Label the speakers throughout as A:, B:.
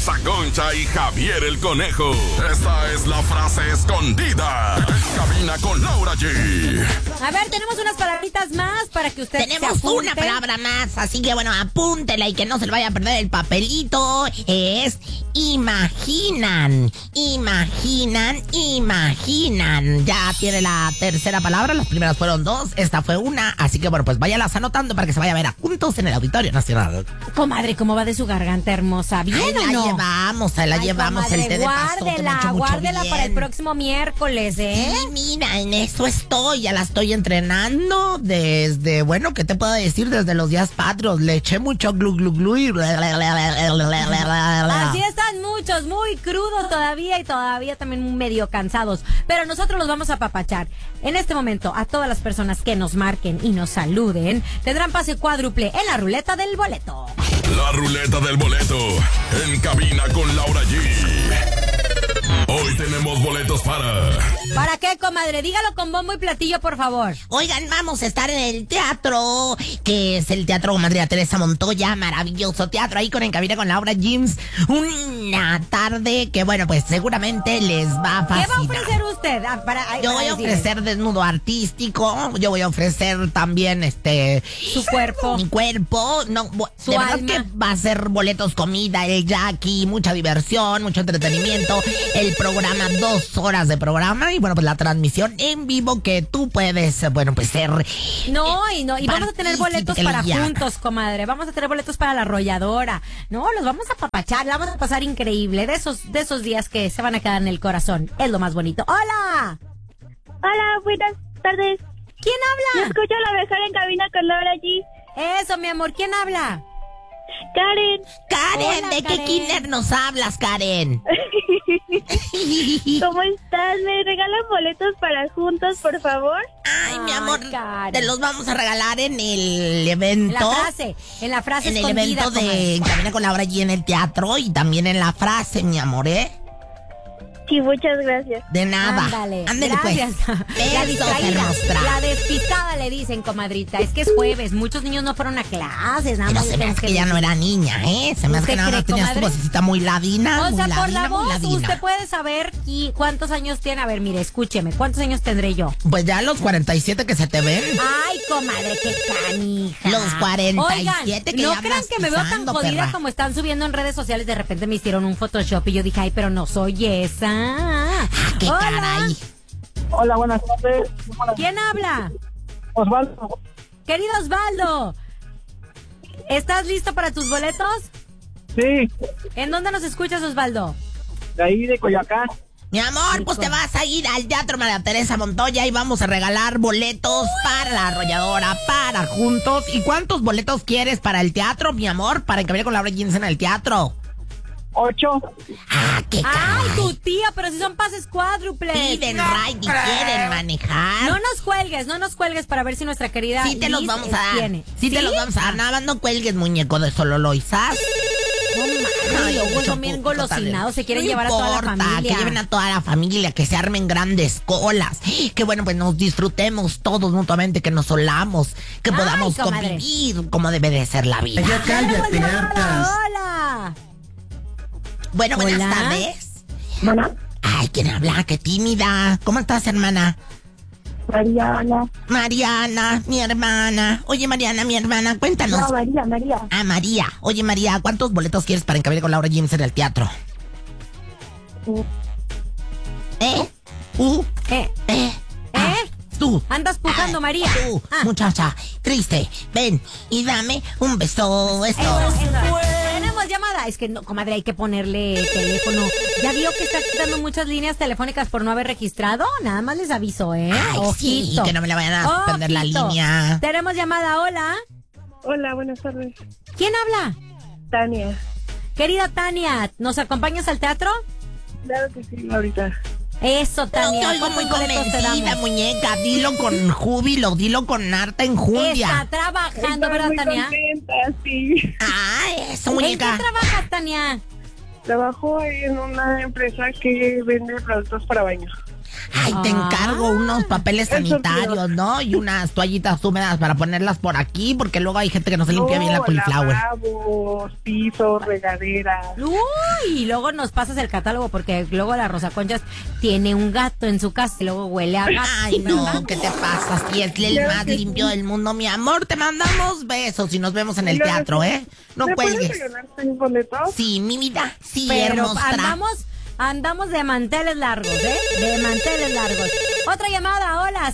A: Rosa Concha y Javier el Conejo. Esta es la frase escondida en Cabina con Laura G.
B: A ver, tenemos unas palabritas más para que usted
C: Tenemos una palabra más, así que bueno, apúntela y que no se le vaya a perder el papelito. Es imaginan. Ya tiene la tercera palabra, las primeras fueron dos, esta fue una, así que bueno, pues váyalas anotando para que se vaya a ver a juntos en el Auditorio Nacional.
B: Comadre, ¿cómo va de su garganta hermosa? ¿Bien o no?
C: La llevamos,
B: comadre,
C: el té de pasto.
B: Guárdela para el próximo miércoles, ¿eh?
C: Sí, mira, en eso estoy, ya la estoy entrenando desde, bueno, ¿qué te puedo decir? Desde los días patrios, le eché mucho glu glu glu y...
B: Así están muchos, muy crudos todavía y todavía también medio cansados, pero nosotros los vamos a apapachar. En este momento, a todas las personas que nos marquen y nos saluden, tendrán pase cuádruple en la ruleta del boleto.
A: La ruleta del boleto en Cabina con Laura G. Hoy tenemos boletos para...
B: ¿Para qué, comadre? Dígalo con bombo y platillo, por favor.
C: Oigan, vamos a estar en el teatro, que es el Teatro Madre Teresa Montoya, maravilloso teatro, ahí con En Cabina con Laura James. Una tarde que, bueno, pues seguramente les va a fascinar.
B: ¿Qué va a ofrecer usted?
C: Yo voy a ofrecer desnudo artístico, yo voy a ofrecer también,
B: su cuerpo.
C: Mi cuerpo, no,
B: su
C: de
B: alma.
C: verdad que va a ser boletos, comida, el Jackie, mucha diversión, mucho entretenimiento, el programa, 2 horas de programa y bueno, pues la transmisión en vivo que tú puedes, bueno, pues ser...
B: Y vamos a tener boletos para juntos, comadre, vamos a tener boletos para la arrolladora, no, los vamos a papachar, la vamos a pasar increíble, de esos días que se van a quedar en el corazón, es lo más bonito. ¡Hola!
D: Hola, buenas tardes.
B: ¿Quién habla?
D: Yo escucho a la mejor En Cabina con Laura G.
B: Eso, mi amor, ¿quién habla?
D: Karen.
C: Karen,
B: Hola,
C: ¿de
B: Karen.
C: qué kinder nos hablas, Karen?
D: ¿Cómo estás? ¿Me regalan boletos para juntos, por favor?
C: Ay, mi amor,
B: Karen.
C: te los vamos a regalar en el evento.
B: En la frase
C: En el
B: escondida,
C: evento de
B: comadre.
C: En Cabina con Laura G en el teatro y también en la frase, mi amor, ¿eh?
D: Sí, muchas gracias.
C: De nada.
B: Ándale,
C: Gracias.
B: pues. La
C: Besos,
B: distraída,
C: hermostra.
B: la despistada le dicen, comadrita. Es que es jueves, muchos niños no fueron a clases, nada
C: Pero
B: más.
C: se me hace que ya no era niña, ¿eh? Se me hace que nada más tenía su vocecita muy ladina.
B: O sea,
C: muy
B: por
C: ladina,
B: la
C: muy
B: voz,
C: ladina.
B: usted puede saber cuántos años tiene. A ver, mire, escúcheme, ¿cuántos años tendré yo?
C: Pues ya los 47 que se te ven.
B: Ay, comadre, qué canija.
C: Los 47
B: Oigan,
C: que
B: no
C: ya
B: crean
C: andas
B: que me veo tan
C: pisando,
B: jodida
C: perra.
B: como están subiendo en redes sociales. De repente me hicieron un Photoshop y yo dije, ay, pero no soy esa.
C: ¡Qué
B: Hola.
C: caray!
E: Hola, buenas tardes.
B: ¿Quién habla?
E: Osvaldo.
B: Querido Osvaldo, ¿estás listo para tus boletos?
E: Sí,
B: ¿En dónde nos escuchas, Osvaldo?
E: de ahí de Coyoacán.
C: Mi amor, pues te vas a ir al Teatro María Teresa Montoya y vamos a regalar boletos para la arrolladora, para juntos. ¿Y cuántos boletos quieres para el teatro, mi amor? Para En Cabina con Laura Jeans en el teatro.
E: 8.
C: ¡Ah, qué
B: Ay,
C: caray!
B: tu tía, pero si son pases cuádruples.
C: Piden ride y quieren manejar.
B: No nos cuelgues para ver si nuestra querida
C: Sí te los
B: Liz,
C: vamos a dar.
B: tiene.
C: Sí te los vamos a dar. Nada más no cuelgues, muñeco de Sololoizas.
B: Ay, luego son bien golosinados, se quieren llevar a toda la familia.
C: Que lleven a toda la familia, que se armen grandes colas. Que bueno, pues nos disfrutemos todos mutuamente, que nos solamos, que
B: Ay,
C: podamos
B: comadre.
C: convivir como debe de ser la vida.
F: Ya cállate, hartas.
B: Hola.
C: Bueno, buenas
B: Hola.
C: tardes.
D: Hola,
C: Ay, ¿quién habla? Qué tímida. ¿Cómo estás, hermana?
D: María, hola.
C: Mariana, mi hermana. Oye, Mariana, mi hermana, cuéntanos.
D: No, María.
C: Ah, María. Oye, María, ¿cuántos boletos quieres para En Cabina con Laura James en el teatro? ¿Eh?
B: ¿Eh?
C: Tú.
B: ¿Andas pujando,
C: Ah,
B: María?
C: Tú,
B: Ah.
C: muchacha, triste. Ven y dame un beso. Esto.
B: Tenemos llamada. Es que no, comadre, hay que ponerle teléfono. ¿Ya vio que está quitando muchas líneas telefónicas por no haber registrado? Nada más les aviso, ¿eh?
C: Ay, sí,
B: Ojito.
C: que no me la vayan a suspender la
B: Ojito.
C: línea.
B: Tenemos llamada. Hola.
D: Hola, buenas tardes.
B: ¿Quién habla?
D: Tania.
B: Querida Tania, ¿nos acompañas al teatro?
D: Claro que sí, ahorita.
B: Eso,
C: No te
B: Tania.
C: oigo muy
B: ¿Cuántos boletos te
C: convencida,
B: damos?
C: muñeca. Dilo con júbilo, dilo con harta enjundia.
B: Está trabajando,
D: Estoy
B: ¿verdad,
D: muy
B: Tania?
D: contenta, sí.
C: Ah, eso,
B: ¿En qué
C: muñeca.
B: trabajas, Tania?
D: Trabajo en una empresa que vende productos para baño.
C: Ay, Ay, te encargo unos papeles sanitarios, ¿no? Y unas toallitas húmedas para ponerlas por aquí, porque luego hay gente que no se limpia bien la cauliflower.
E: Lavabos, pisos, regaderas.
B: Uy, y luego nos pasas el catálogo porque luego la Rosa Conchas tiene un gato en su casa y luego huele a gato.
C: Ay, no, ¿qué te pasa? Si es el más limpio del mundo, mi amor. Te mandamos besos y nos vemos en el teatro, ¿eh? No
E: ¿Me puedes
C: cuelgues.
E: regalar 6 boletos?
C: Sí, mi vida. Sí,
B: Pero
C: hermosa.
B: andamos de manteles largos, ¿eh? De manteles largos. Otra llamada, hola,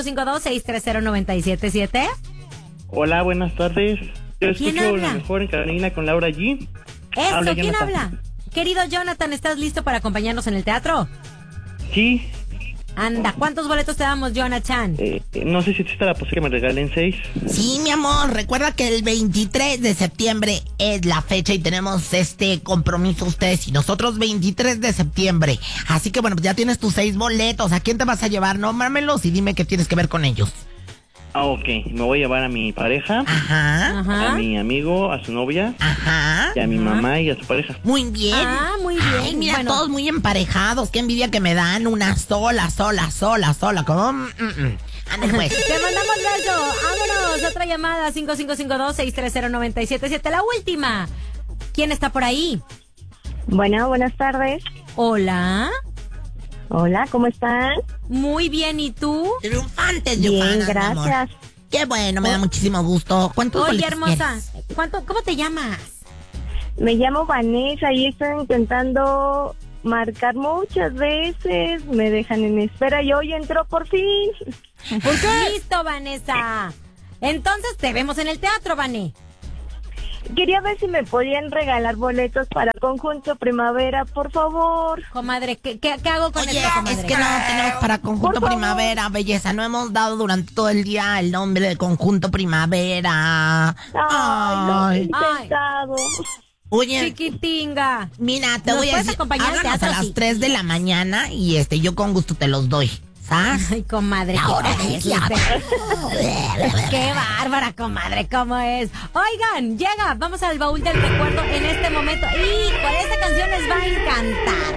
B: 5552-630-977.
F: Hola, buenas tardes. Yo
B: ¿Quién
F: escucho
B: habla?
F: la mejor en Carolina con Laura G.
B: Eso,
F: Habla
B: ¿quién
F: Jonathan.
B: habla? Querido Jonathan, ¿estás listo para acompañarnos en el teatro?
F: Sí,
B: Anda, ¿cuántos boletos te damos, Jonathan?
F: no sé si existe la posibilidad que me regalen 6.
C: Sí, mi amor, recuerda que el 23 de septiembre es la fecha y tenemos este compromiso ustedes y nosotros 23 de septiembre. Así que bueno, pues ya tienes tus 6 boletos. ¿A quién te vas a llevar? Nómbramelos y dime qué tienes que ver con ellos.
F: Ah, ok. Me voy a llevar a mi pareja,
C: Ajá,
B: Ajá.
F: a mi amigo, a su novia,
C: ajá.
F: y a mi mamá y a su pareja.
C: Muy bien.
B: Ah, muy bien.
C: Ay, mira,
B: Bueno.
C: todos muy emparejados. Qué envidia que me dan una sola. Como... Ándale, pues.
B: Te mandamos beso. Vámonos. Otra llamada, 5552-630-977. La última. ¿Quién está por ahí?
D: Bueno, buenas tardes.
B: Hola.
D: Hola, ¿cómo están?
B: Muy bien, ¿y tú?
C: Triunfantes,
D: Bien,
C: triunfanas, mi amor.
D: gracias.
C: Qué bueno, me da muchísimo gusto. ¿Cuántos
B: Oye,
C: boletos
B: hermosa,
C: quieres?
B: ¿cómo te llamas?
D: Me llamo Vanessa y estoy intentando marcar muchas veces. Me dejan en espera y hoy entró por fin.
B: ¿Por qué? Listo, Vanessa. Entonces te vemos en el teatro, Vané.
D: Quería ver si me podían regalar boletos para Conjunto Primavera, por favor.
B: Comadre, ¿qué hago con
C: Oye,
B: esto, comadre?
C: es que no tenemos para Conjunto
D: Por favor.
C: Primavera, belleza. No hemos dado durante todo el día el nombre de Conjunto Primavera.
D: Ay, lo he
C: Ay.
D: intentado.
C: Oye,
B: Chiquitinga.
C: mira, te
B: ¿Nos
C: voy a
B: puedes
C: decir,
B: acompañar al
C: háblanos a
B: teatro?
C: las
B: Sí.
C: 3 de la mañana y yo con gusto te los doy. ¿Sabes?
B: Ay, comadre.
C: La hora
B: ¿qué
C: es
B: tal
C: la...
B: usted? Qué bárbara, comadre, ¿cómo es? Oigan, llega, vamos al baúl del recuerdo en este momento. ¡Híjole, esta canción les va a encantar!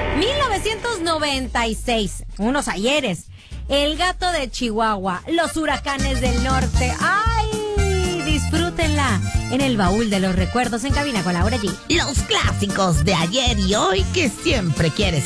B: 1996, unos ayeres. El gato de Chihuahua, los huracanes del norte. ¡Ay! Disfrútenla en el baúl de los recuerdos en cabina con Laura G.
C: Los clásicos de ayer y hoy que siempre quieres